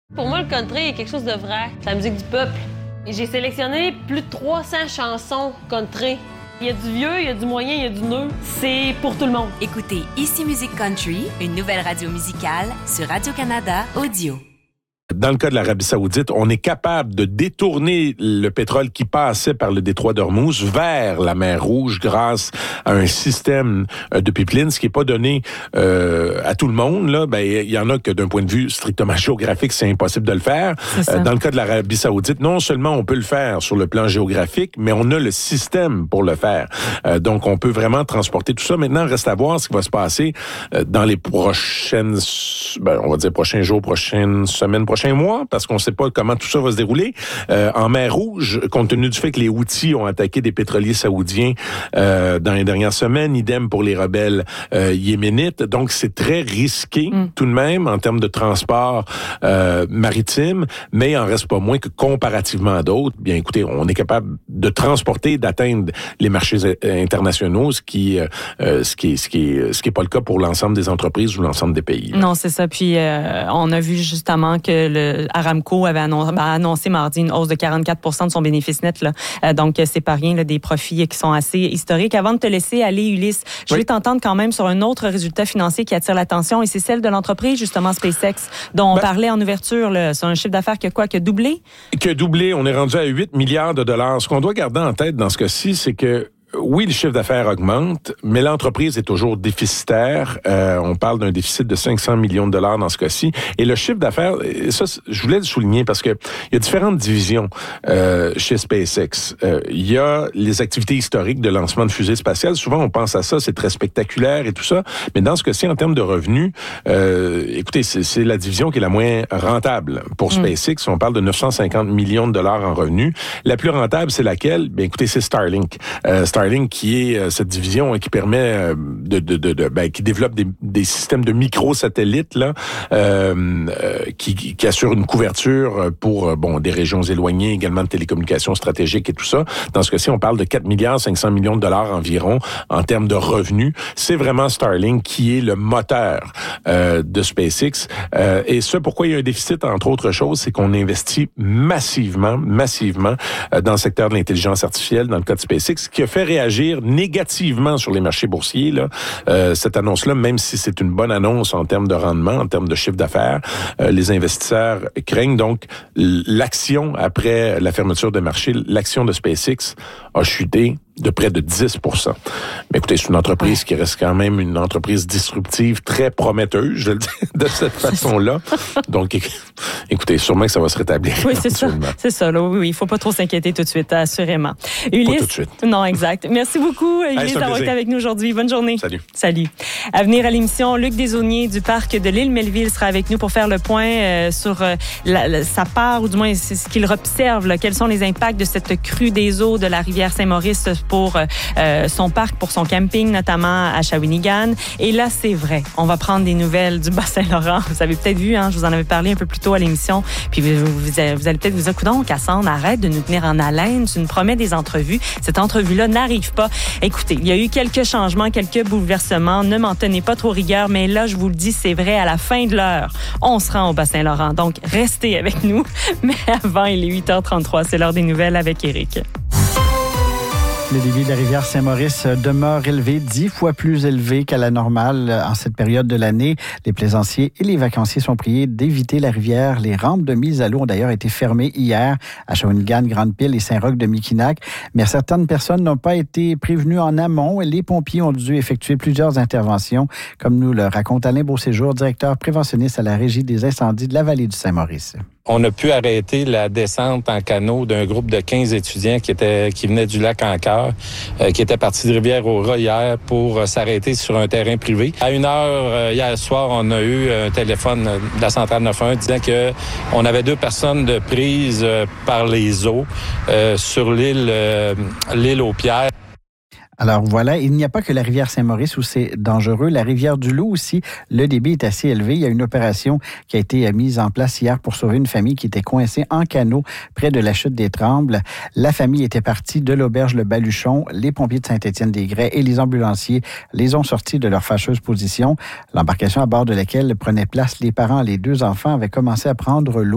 Pour moi, le country est quelque chose de vrai. C'est la musique du peuple. Et j'ai sélectionné plus de 300 chansons country. Il y a du vieux, il y a du moyen, il y a du neuf. C'est pour tout le monde. Écoutez Ici Musique Country, une nouvelle radio musicale sur Radio-Canada Audio. Dans le cas de l'Arabie Saoudite, on est capable de détourner le pétrole qui passait par le détroit d'Ormuz vers la mer Rouge grâce à un système de pipeline, ce qui n'est pas donné à tout le monde. Là, ben il y en a que d'un point de vue strictement géographique, c'est impossible de le faire. Dans le cas de l'Arabie Saoudite, non seulement on peut le faire sur le plan géographique, mais on a le système pour le faire. Donc, on peut vraiment transporter tout ça. Maintenant, reste à voir ce qui va se passer dans les prochaines, on va dire prochains jours, prochaines semaines, prochains mois, parce qu'on ne sait pas comment tout ça va se dérouler. En mer Rouge, compte tenu du fait que les Houthis ont attaqué des pétroliers saoudiens dans les dernières semaines, idem pour les rebelles yéménites. Donc, c'est très risqué tout de même en termes de transport maritime, mais il en reste pas moins que comparativement à d'autres, bien écoutez, on est capable de transporter, d'atteindre les marchés internationaux, ce qui est pas le cas pour l'ensemble des entreprises ou l'ensemble des pays. Non, c'est ça. Puis on a vu justement que Aramco avait annoncé mardi une hausse de 44% de son bénéfice net. Là. Donc, c'est pas rien, là, des profits qui sont assez historiques. Avant de te laisser aller, Ulysse, je vais t'entendre quand même sur un autre résultat financier qui attire l'attention, et c'est celle de l'entreprise, justement, SpaceX, dont on parlait en ouverture. Là. C'est un chiffre d'affaires qui a doublé? Qui a doublé. On est rendu à 8 milliards de dollars. Ce qu'on doit garder en tête dans ce cas-ci, c'est que oui, le chiffre d'affaires augmente, mais l'entreprise est toujours déficitaire. On parle d'un déficit de 500 millions de dollars dans ce cas-ci. Et le chiffre d'affaires, ça, je voulais le souligner parce que il y a différentes divisions chez SpaceX. Il y a les activités historiques de lancement de fusées spatiales. Souvent, on pense à ça, c'est très spectaculaire et tout ça. Mais dans ce cas-ci, en termes de revenus, écoutez, c'est la division qui est la moins rentable pour SpaceX. On parle de 950 millions de dollars en revenus. La plus rentable, c'est laquelle? Bien, écoutez, c'est Starlink. Starlink, qui est cette division qui permet qui développe des systèmes de microsatellites là, qui assure une couverture pour des régions éloignées, également de télécommunications stratégiques et tout ça. Dans ce cas-ci, on parle de 4 milliards 500 millions de dollars environ en termes de revenus. C'est vraiment Starlink qui est le moteur de SpaceX. Et ce, pourquoi il y a un déficit, entre autres choses, c'est qu'on investit massivement dans le secteur de l'intelligence artificielle, dans le cas de SpaceX, qui a fait réagir négativement sur les marchés boursiers. Là. Cette annonce-là, même si c'est une bonne annonce en termes de rendement, en termes de chiffre d'affaires, les investisseurs craignent donc l'action après la fermeture des marchés. L'action de SpaceX a chuté de près de 10%. Mais écoutez, c'est une entreprise qui reste quand même une entreprise disruptive, très prometteuse, je le dis de cette façon-là. Donc, écoutez, sûrement que ça va se rétablir. Oui, c'est ça. C'est ça. Là, oui, il faut pas trop s'inquiéter tout de suite, assurément. Ulysse, pas tout de suite. Non, exact. Merci beaucoup, Ulysse, d'avoir été avec nous aujourd'hui. Bonne journée. Salut. À venir à l'émission, Luc Desaulniers du parc de l'île Melville sera avec nous pour faire le point sur sa part, ou du moins ce qu'il observe, là, quels sont les impacts de cette crue des eaux de la rivière Saint-Maurice pour son parc, pour son camping, notamment à Shawinigan. Et là, c'est vrai, on va prendre des nouvelles du Bas-Saint-Laurent. Vous avez peut-être vu, je vous en avais parlé un peu plus tôt à l'émission. Puis vous allez peut-être vous dire, coudonc, Cassandre, arrête de nous tenir en haleine. Tu nous promets des entrevues. Cette entrevue-là n'arrive pas. Écoutez, il y a eu quelques changements, quelques bouleversements. Ne m'en tenez pas trop rigueur, mais là, je vous le dis, c'est vrai, à la fin de l'heure, on se rend au Bas-Saint-Laurent. Donc, restez avec nous. Mais avant, il est 8h33. C'est l'heure des nouvelles avec Éric. Le débit de la rivière Saint-Maurice demeure élevé, 10 fois plus élevé qu'à la normale en cette période de l'année. Les plaisanciers et les vacanciers sont priés d'éviter la rivière. Les rampes de mise à l'eau ont d'ailleurs été fermées hier à Shawinigan, Grande-Pile et Saint-Roch de Miquinac. Mais certaines personnes n'ont pas été prévenues en amont. Les pompiers ont dû effectuer plusieurs interventions, comme nous le raconte Alain Beauséjour, directeur préventionniste à la Régie des incendies de la vallée du Saint-Maurice. On a pu arrêter la descente en canot d'un groupe de 15 étudiants qui venaient du lac Ancar, qui étaient partis de Rivière-au-Rat hier pour s'arrêter sur un terrain privé. À 1h hier soir, on a eu un téléphone de la centrale 91 disant que on avait 2 personnes de prise par les eaux sur l'île aux Pierres. Alors voilà, il n'y a pas que la rivière Saint-Maurice où c'est dangereux. La rivière du Loup aussi, le débit est assez élevé. Il y a une opération qui a été mise en place hier pour sauver une famille qui était coincée en canot près de la chute des Trembles. La famille était partie de l'auberge Le Baluchon. Les pompiers de Saint-Étienne-des-Grès et les ambulanciers les ont sortis de leur fâcheuse position. L'embarcation à bord de laquelle prenaient place les parents et les 2 enfants avait commencé à prendre l'eau.